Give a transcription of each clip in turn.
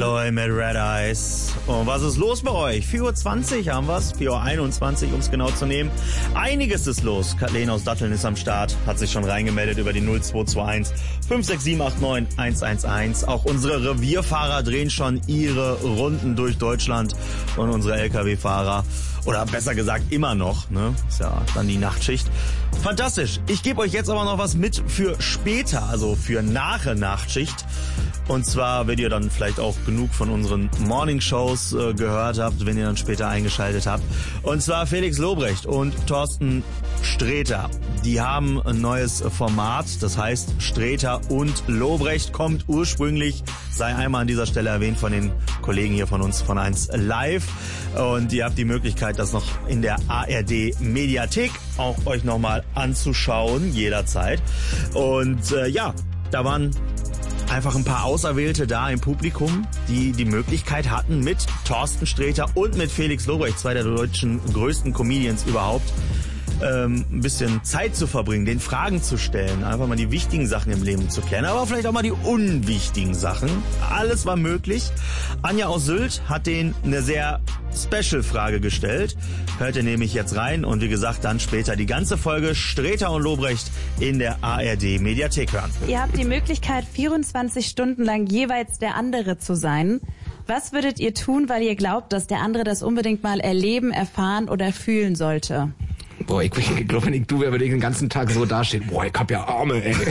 Aloy mit Red Eyes. Und was ist los bei euch? 4.20 Uhr haben wir's, 4.21 Uhr, um es genau zu nehmen. Einiges ist los. Kathleen aus Datteln ist am Start, hat sich schon reingemeldet über die 0221 56789 111. Auch unsere Revierfahrer drehen schon ihre Runden durch Deutschland und unsere LKW-Fahrer, oder besser gesagt immer noch, ne? Ist ja dann die Nachtschicht. Fantastisch. Ich gebe euch jetzt aber noch was mit für später, also für nach der Nachtschicht. Und zwar, wenn ihr dann vielleicht auch genug von unseren Morning-Shows gehört habt, wenn ihr dann später eingeschaltet habt. Und zwar Felix Lobrecht und Thorsten Sträter. Die haben ein neues Format, das heißt Sträter und Lobrecht, kommt ursprünglich, sei einmal an dieser Stelle erwähnt, von den Kollegen hier von uns von 1 Live. Und ihr habt die Möglichkeit, das noch in der ARD Mediathek auch euch nochmal anzuschauen, jederzeit. Und ja, da waren einfach ein paar Auserwählte da im Publikum, die die Möglichkeit hatten, mit Thorsten Sträter und mit Felix Lobrecht, zwei der deutschen größten Comedians überhaupt, ein bisschen Zeit zu verbringen, den Fragen zu stellen, einfach mal die wichtigen Sachen im Leben zu klären, aber vielleicht auch mal die unwichtigen Sachen. Alles war möglich. Anja aus Sylt hat denen eine sehr Special-Frage gestellt. Hört ihr nämlich jetzt rein und wie gesagt, dann später die ganze Folge Sträter und Lobrecht in der ARD Mediathek hören. Ihr habt die Möglichkeit, 24 Stunden lang jeweils der andere zu sein. Was würdet ihr tun, weil ihr glaubt, dass der andere das unbedingt mal erleben, erfahren oder fühlen sollte? Boah, ich glaube, wenn ich du wäre, würde ich den ganzen Tag so dastehen. Boah, ich hab ja Arme, ey.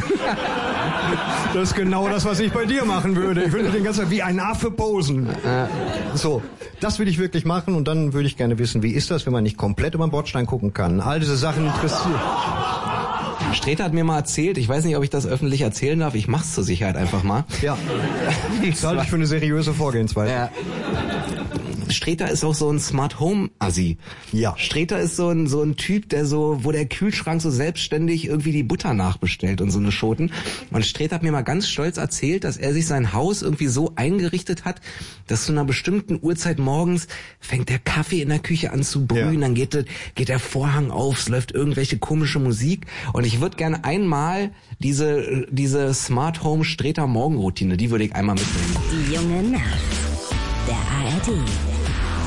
Das ist genau das, was ich bei dir machen würde. Ich würde den ganzen Tag wie ein Affe posen. So, das würde ich wirklich machen und dann würde ich gerne wissen, wie ist das, wenn man nicht komplett über den Bordstein gucken kann. All diese Sachen interessieren. Sträter hat mir mal erzählt, ich weiß nicht, ob ich das öffentlich erzählen darf, ich mach's zur Sicherheit einfach mal. Ja, das halte ich für eine seriöse Vorgehensweise. Ja. Sträter ist auch so ein Smart Home Assi. Ja. Sträter ist so ein Typ, der so, wo der Kühlschrank so selbstständig irgendwie die Butter nachbestellt und so eine Schoten. Und Sträter hat mir mal ganz stolz erzählt, dass er sich sein Haus irgendwie so eingerichtet hat, dass zu einer bestimmten Uhrzeit morgens fängt der Kaffee in der Küche an zu brühen, dann geht der Vorhang auf, es läuft irgendwelche komische Musik. Und ich würde gerne einmal diese Smart Home Sträter Morgenroutine, die würde ich einmal mitnehmen. Die junge Nacht. Der ARD.